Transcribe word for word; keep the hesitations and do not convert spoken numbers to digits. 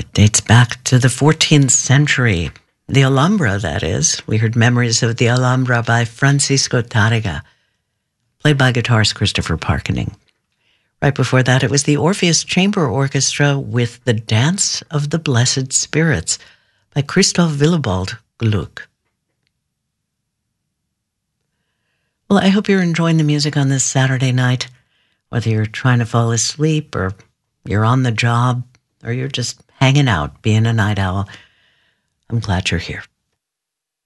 Dates back to the fourteenth century. The Alhambra, that is. We heard Memories of the Alhambra by Francisco Tárrega, played by guitarist Christopher Parkening. Right before that, it was the Orpheus Chamber Orchestra with The Dance of the Blessed Spirits by Christoph Willibald Gluck. Well, I hope you're enjoying the music on this Saturday night, whether you're trying to fall asleep or you're on the job or you're just hanging out, being a night owl. I'm glad you're here.